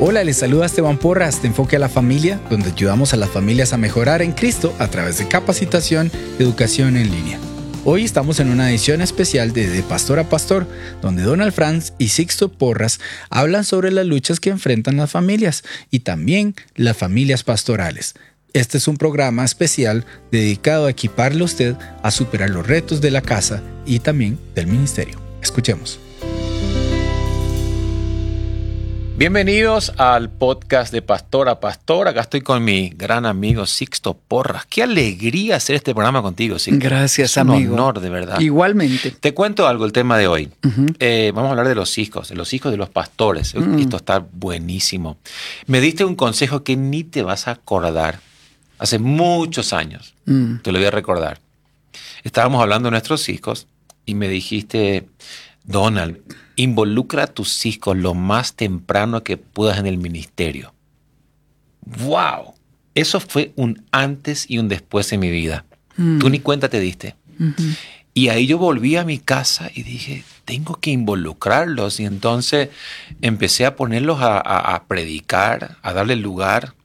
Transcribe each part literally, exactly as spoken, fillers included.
Hola, les saluda Esteban Porras de Enfoque a la Familia, donde ayudamos a las familias a mejorar en Cristo a través de capacitación y educación en línea. Hoy estamos en una edición especial de De Pastor a Pastor, donde Donald Franz y Sixto Porras hablan sobre las luchas que enfrentan las familias y también las familias pastorales. Este es un programa especial dedicado a equiparle a usted a superar los retos de la casa y también del ministerio. Escuchemos. Bienvenidos al podcast de Pastor a Pastor. Acá estoy con mi gran amigo Sixto Porras. Qué alegría hacer este programa contigo, Sixto. Gracias, es un amigo. honor, de verdad. Igualmente. Te cuento algo, el tema de hoy. Uh-huh. Eh, vamos a hablar de los hijos, de los hijos de los pastores. Uh-huh. Esto está buenísimo. Me diste un consejo que ni te vas a acordar. Hace muchos años. Uh-huh. Te lo voy a recordar. Estábamos hablando de nuestros hijos y me dijiste, Donald, involucra a tus hijos lo más temprano que puedas en el ministerio. ¡Wow! Eso fue un antes y un después en mi vida. Mm. Tú ni cuenta te diste. Uh-huh. Y ahí yo volví a mi casa y dije, tengo que involucrarlos. Y entonces empecé a ponerlos a, a, a predicar, a darle lugar.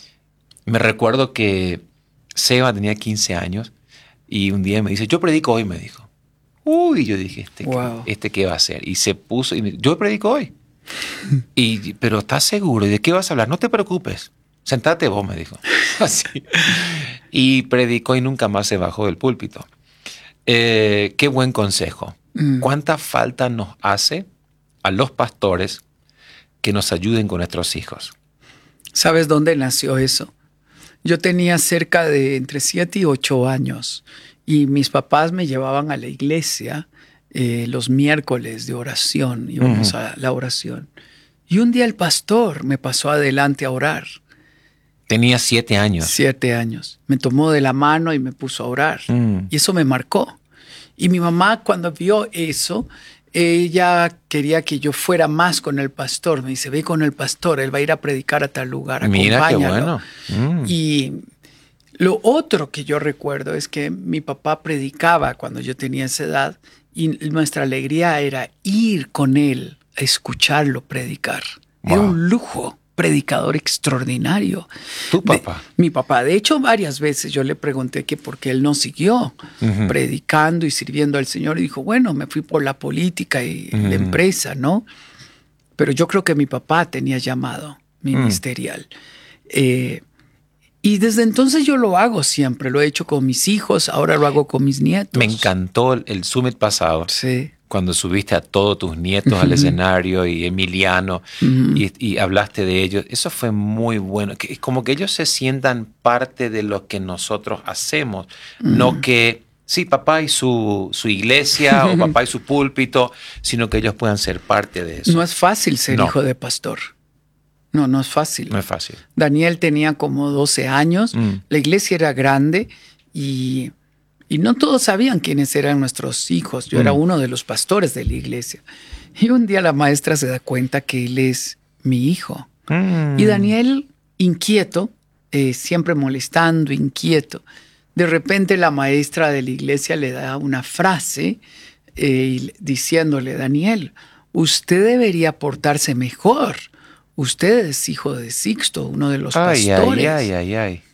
Me recuerdo que Seba tenía quince años y un día me dice, yo predico hoy, me dijo. Uy, yo dije, ¿este, wow. ¿este qué va a hacer? Y se puso, y me, yo predico hoy. y, pero ¿estás seguro? ¿Y de qué vas a hablar? No te preocupes, sentate vos, me dijo. Así. Y predicó y nunca más se bajó del púlpito. Eh, qué buen consejo. Mm. ¿Cuánta falta nos hace a los pastores que nos ayuden con nuestros hijos? ¿Sabes dónde nació eso? Yo tenía cerca de entre siete y ocho años. Y mis papás me llevaban a la iglesia eh, los miércoles de oración, íbamos uh-huh. a la oración. Y un día el pastor me pasó adelante a orar. Tenía siete años. Siete años. Me tomó de la mano y me puso a orar. Uh-huh. Y eso me marcó. Y mi mamá, cuando vio eso, ella quería que yo fuera más con el pastor. Me dice, ve con el pastor, él va a ir a predicar a tal lugar. Mira qué bueno. Mm. Y lo otro que yo recuerdo es que mi papá predicaba cuando yo tenía esa edad y nuestra alegría era ir con él a escucharlo predicar. Wow. Era un lujo, predicador extraordinario. ¿Tu papá? De, mi papá. De hecho, varias veces yo le pregunté que por qué él no siguió uh-huh. predicando y sirviendo al Señor. Y dijo, bueno, me fui por la política y uh-huh. la empresa, ¿no? Pero yo creo que mi papá tenía llamado ministerial. Uh-huh. Eh, Y desde entonces yo lo hago siempre, lo he hecho con mis hijos, ahora lo hago con mis nietos. Me encantó el, el Summit pasado, sí. cuando subiste a todos tus nietos uh-huh. al escenario y Emiliano uh-huh. y, y hablaste de ellos. Eso fue muy bueno, que, como que ellos se sientan parte de lo que nosotros hacemos, uh-huh. no que, sí, papá y su, su iglesia uh-huh. o papá y su púlpito, sino que ellos puedan ser parte de eso. No es fácil ser no. hijo de pastor. No, no es fácil. No es fácil. Daniel tenía como doce años, mm. la iglesia era grande y, y no todos sabían quiénes eran nuestros hijos. Yo mm. era uno de los pastores de la iglesia. Y un día la maestra se da cuenta que él es mi hijo. Mm. Y Daniel, inquieto, eh, siempre molestando, inquieto. De repente la maestra de la iglesia le da una frase eh, diciéndole, Daniel, usted debería portarse mejor. Usted es hijo de Sixto, uno de los ay, pastores. Ay, ay, ay, ay.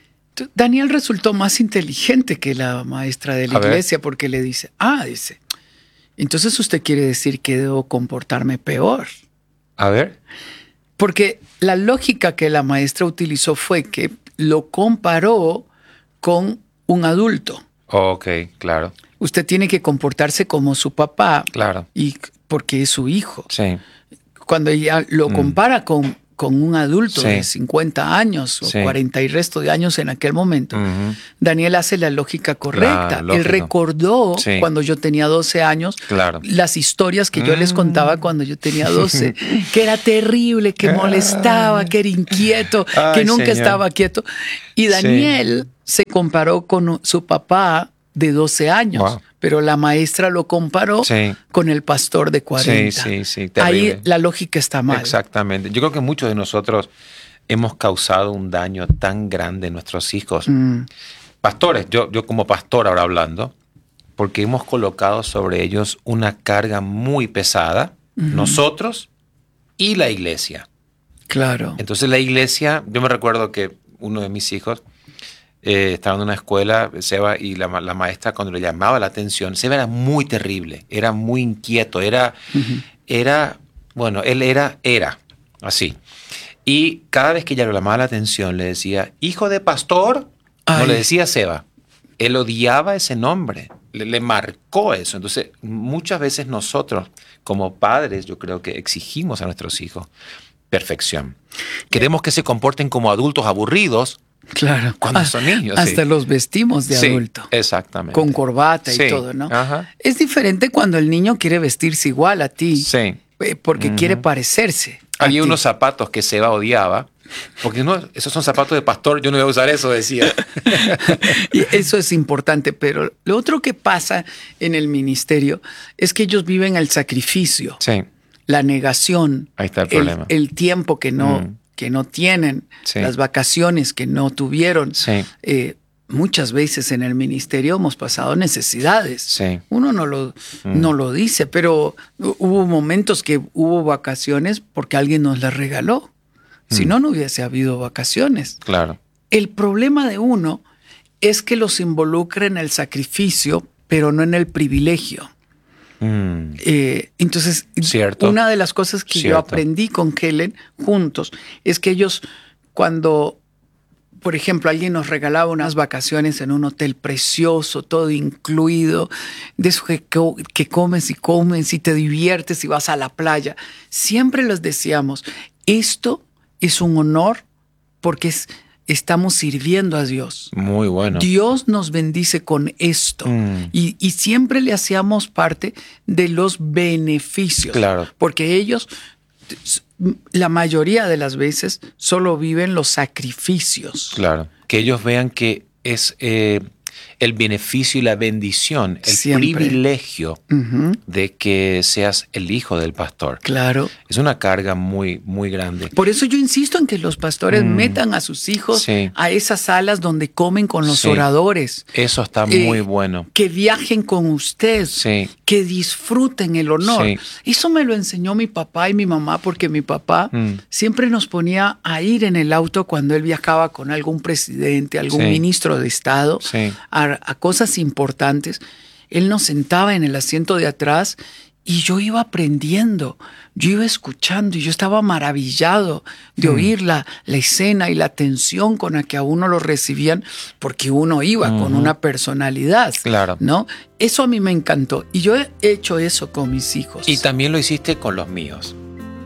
Daniel resultó más inteligente que la maestra de la A iglesia ver. porque le dice, ah, dice, entonces usted quiere decir que debo comportarme peor. A ver. Porque la lógica que la maestra utilizó fue que lo comparó con un adulto. Oh, ok, claro. Usted tiene que comportarse como su papá. Claro. Y porque es su hijo. Sí. Cuando ella lo compara mm. con, con un adulto sí. de cincuenta años o sí. cuarenta y resto de años en aquel momento, uh-huh. Daniel hace la lógica correcta. La, Él recordó sí. cuando yo tenía doce años claro. las historias que mm. yo les contaba cuando yo tenía doce, que era terrible, que molestaba, que era inquieto, Ay, que nunca señor. estaba quieto. Y Daniel sí. se comparó con su papá de doce años. Wow. Pero la maestra lo comparó sí. con el pastor de cuarenta. Sí, sí, sí. Terrible. Ahí la lógica está mal. Exactamente. Yo creo que muchos de nosotros hemos causado un daño tan grande en nuestros hijos. Mm. Pastores, yo, yo como pastor ahora hablando, porque hemos colocado sobre ellos una carga muy pesada, uh-huh. nosotros y la iglesia. Claro. Entonces la iglesia, yo me recuerdo que uno de mis hijos eh, estaba en una escuela, Seba, y la, la maestra cuando le llamaba la atención, Seba era muy terrible, era muy inquieto, era, uh-huh. era bueno, él era, era así. Y cada vez que ella le llamaba la atención le decía, hijo de pastor, Ay. no le decía Seba. Él odiaba ese nombre, le, le marcó eso. Entonces, muchas veces nosotros, como padres, yo creo que exigimos a nuestros hijos perfección. Queremos que se comporten como adultos aburridos claro. cuando ah, son niños. Hasta sí. los vestimos de sí, adulto. Exactamente. Con corbata sí. y todo, ¿no? Ajá. Es diferente cuando el niño quiere vestirse igual a ti. Sí. Porque uh-huh. quiere parecerse. Había unos zapatos que Seba odiaba. Porque no, esos son zapatos de pastor, yo no voy a usar eso, decía. Y eso es importante, pero lo otro que pasa en el ministerio es que ellos viven el sacrificio, sí. la negación, Ahí está el, problema. el, el tiempo que no, mm. que no tienen, sí. las vacaciones que no tuvieron. Sí. Eh, muchas veces en el ministerio hemos pasado necesidades. Sí. Uno no lo, mm. no lo dice, pero hubo momentos que hubo vacaciones porque alguien nos las regaló. Si no, no hubiese habido vacaciones. Claro. El problema de uno es que los involucra en el sacrificio, pero no en el privilegio. Mm. Eh, entonces, Cierto. una de las cosas que Cierto. yo aprendí con Helen juntos es que ellos, cuando, por ejemplo, alguien nos regalaba unas vacaciones en un hotel precioso, todo incluido, de eso que, que comes y comes y te diviertes y vas a la playa, siempre les decíamos, esto es un honor porque es, estamos sirviendo a Dios. Muy bueno. Dios nos bendice con esto. Mm. Y, y siempre le hacíamos parte de los beneficios. Claro. Porque ellos, la mayoría de las veces, solo viven los sacrificios. Claro. Que ellos vean que es eh, el beneficio y la bendición, el siempre. privilegio uh-huh. de que seas el hijo del pastor. Claro. Es una carga muy, muy grande. Por eso yo insisto en que los pastores mm. metan a sus hijos sí. a esas salas donde comen con los sí. oradores. Eso está eh, muy bueno. Que viajen con usted. Sí. Que disfruten el honor. Sí. Eso me lo enseñó mi papá y mi mamá porque mi papá mm. siempre nos ponía a ir en el auto cuando él viajaba con algún presidente, algún sí. ministro de Estado, sí. a, a cosas importantes. Él nos sentaba en el asiento de atrás y yo iba aprendiendo, yo iba escuchando y yo estaba maravillado de mm. oír la, la escena y la atención con la que a uno lo recibían porque uno iba uh-huh. con una personalidad, claro. ¿no? Eso a mí me encantó y yo he hecho eso con mis hijos. Y también lo hiciste con los míos.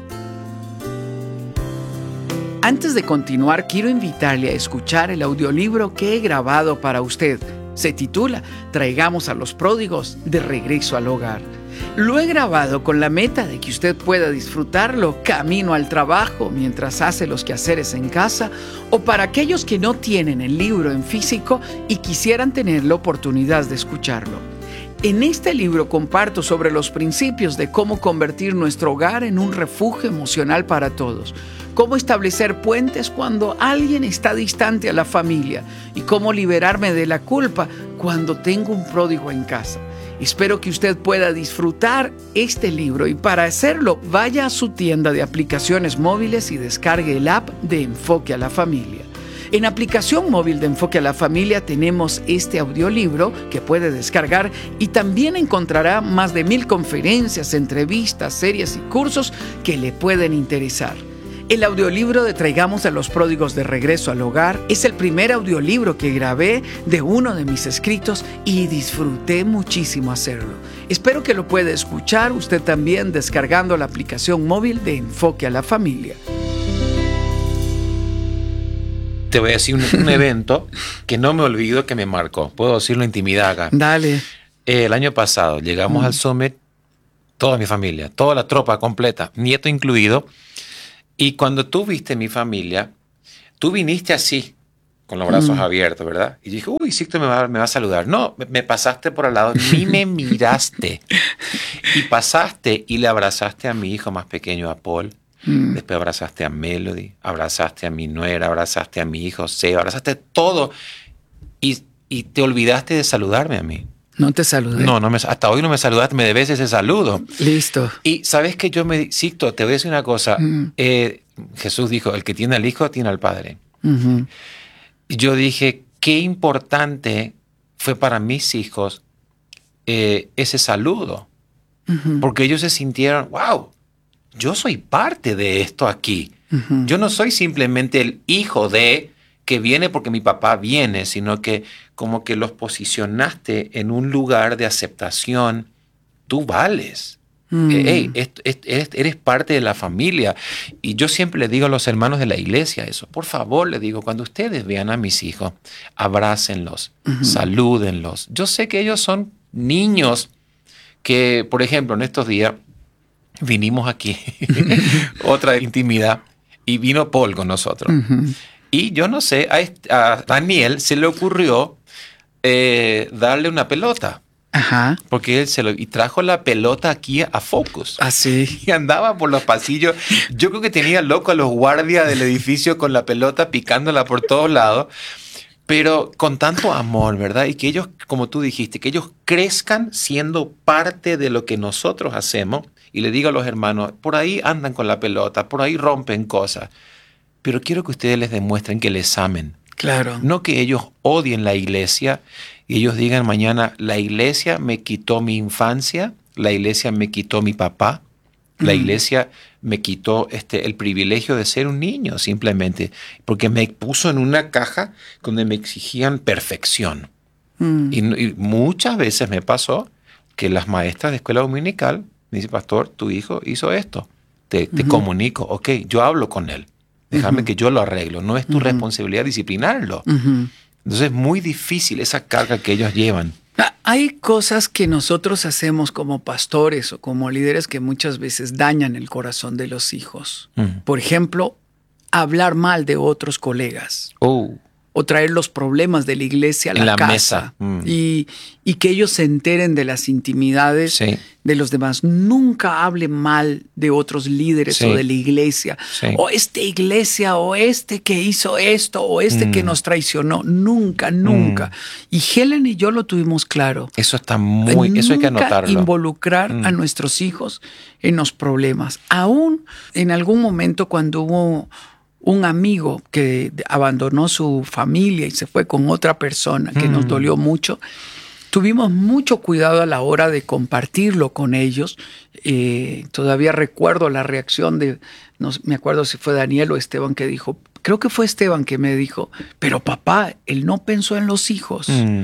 Antes de continuar, quiero invitarle a escuchar el audiolibro que he grabado para usted. Se titula Traigamos a los pródigos de regreso al hogar. Lo he grabado con la meta de que usted pueda disfrutarlo camino al trabajo, mientras hace los quehaceres en casa, o para aquellos que no tienen el libro en físico y quisieran tener la oportunidad de escucharlo. En este libro comparto sobre los principios de cómo convertir nuestro hogar en un refugio emocional para todos, cómo establecer puentes cuando alguien está distante a la familia y cómo liberarme de la culpa cuando tengo un pródigo en casa. Espero que usted pueda disfrutar este libro y para hacerlo vaya a su tienda de aplicaciones móviles y descargue el app de Enfoque a la Familia. En aplicación móvil de Enfoque a la Familia tenemos este audiolibro que puede descargar y también encontrará más de mil conferencias, entrevistas, series y cursos que le pueden interesar. El audiolibro de Traigamos a los pródigos de regreso al hogar es el primer audiolibro que grabé de uno de mis escritos y disfruté muchísimo hacerlo. Espero que lo pueda escuchar usted también descargando la aplicación móvil de Enfoque a la Familia. Te voy a decir un, un evento que no me olvido que me marcó. Puedo decirlo en intimidad acá. Dale. Eh, el año pasado llegamos mm. al Summit, toda mi familia, toda la tropa completa, nieto incluido. Y cuando tú viste mi familia, tú viniste así, con los brazos mm. abiertos, ¿verdad? Y dije, uy, Sixto me va, me va a saludar. No, me, me pasaste por al lado, ni me miraste. Y pasaste y le abrazaste a mi hijo más pequeño, a Paul. Mm. Después abrazaste a Melody, abrazaste a mi nuera, abrazaste a mi hijo Seba, abrazaste todo. Y, y te olvidaste de saludarme a mí. No te saludé. No, no me, hasta hoy no me saludaste, me debes ese saludo. Listo. Y sabes que yo me... Sixto, te voy a decir una cosa. Mm. Eh, Jesús dijo, el que tiene al Hijo tiene al Padre. Uh-huh. Y yo dije, qué importante fue para mis hijos eh, ese saludo. Uh-huh. Porque ellos se sintieron, wow, yo soy parte de esto aquí. Uh-huh. Yo no soy simplemente el hijo de que viene porque mi papá viene, sino que como que los posicionaste en un lugar de aceptación. Tú vales. Mm. Hey, eres, eres parte de la familia. Y yo siempre le digo a los hermanos de la iglesia eso. Por favor, le digo, cuando ustedes vean a mis hijos, abrácenlos, uh-huh. salúdenlos. Yo sé que ellos son niños que, por ejemplo, en estos días vinimos aquí, otra intimidad, y vino Paul con nosotros. Uh-huh. Y yo no sé, a, a Daniel se le ocurrió eh, darle una pelota. Ajá. Porque él se lo... Y trajo la pelota aquí a Focus. Así. Y andaba por los pasillos. Yo creo que tenía loco a los guardias del edificio con la pelota picándola por todos lados. Pero con tanto amor, ¿verdad? Y que ellos, como tú dijiste, que ellos crezcan siendo parte de lo que nosotros hacemos. Y le digo a los hermanos, por ahí andan con la pelota, por ahí rompen cosas. Pero quiero que ustedes les demuestren que les amen. Claro. No que ellos odien la iglesia y ellos digan mañana, la iglesia me quitó mi infancia, la iglesia me quitó mi papá, la mm. iglesia me quitó este, el privilegio de ser un niño simplemente, porque me puso en una caja donde me exigían perfección. Mm. Y, y muchas veces me pasó que las maestras de escuela dominical me dicen, pastor, tu hijo hizo esto, te, te uh-huh. comunico, ok, yo hablo con él. Déjame uh-huh. que yo lo arreglo. No es tu uh-huh. responsabilidad disciplinarlo. Uh-huh. Entonces es muy difícil esa carga que ellos llevan. Hay cosas que nosotros hacemos como pastores o como líderes que muchas veces dañan el corazón de los hijos. Uh-huh. Por ejemplo, hablar mal de otros colegas. Oh. O traer los problemas de la iglesia a la, la casa. Mm. Y, y que ellos se enteren de las intimidades sí. de los demás. Nunca hable mal de otros líderes sí. o de la iglesia. Sí. O esta iglesia, o este que hizo esto, o este mm. que nos traicionó. Nunca, nunca. Mm. Y Helen y yo lo tuvimos claro. Eso está muy... Nunca eso hay que anotarlo. Involucrar mm. a nuestros hijos en los problemas. Aún en algún momento cuando hubo... un amigo que abandonó su familia y se fue con otra persona que mm. nos dolió mucho, tuvimos mucho cuidado a la hora de compartirlo con ellos. Eh, todavía recuerdo la reacción de, no me acuerdo si fue Daniel o Esteban que dijo, creo que fue Esteban que me dijo, pero papá, él no pensó en los hijos. Mm.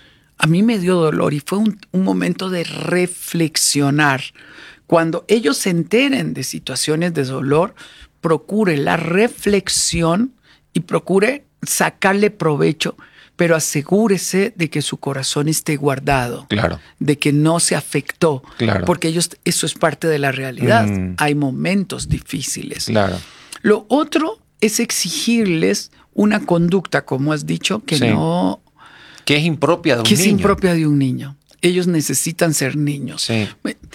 A mí me dio dolor y fue un, un momento de reflexionar. Cuando ellos se enteren de situaciones de dolor, procure la reflexión y procure sacarle provecho, pero asegúrese de que su corazón esté guardado, claro. de que no se afectó, claro. porque ellos, eso es parte de la realidad. Mm. Hay momentos difíciles. Claro. Lo otro es exigirles una conducta, como has dicho, que sí. no... Que es impropia de un que niño. es impropia de un niño. Ellos necesitan ser niños. Sí.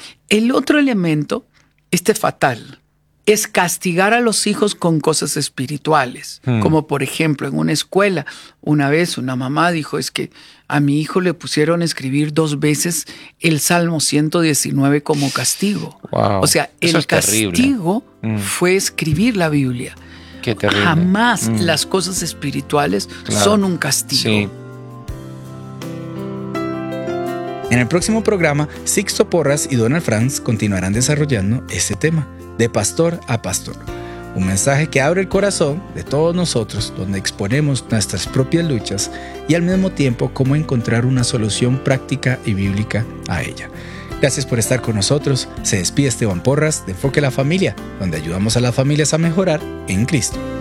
El otro elemento, este fatal, es castigar a los hijos con cosas espirituales. Hmm. Como por ejemplo, en una escuela, una vez una mamá dijo, es que a mi hijo le pusieron a escribir dos veces el Salmo ciento diecinueve como castigo. Wow. O sea, Eso el es castigo mm. fue escribir la Biblia. Qué terrible. Jamás mm. las cosas espirituales claro. son un castigo. Sí. En el próximo programa, Sixto Porras y Donald Franz continuarán desarrollando este tema, de pastor a pastor. Un mensaje que abre el corazón de todos nosotros, donde exponemos nuestras propias luchas y al mismo tiempo cómo encontrar una solución práctica y bíblica a ella. Gracias por estar con nosotros. Se despide Esteban Porras de Enfoque a la Familia, donde ayudamos a las familias a mejorar en Cristo.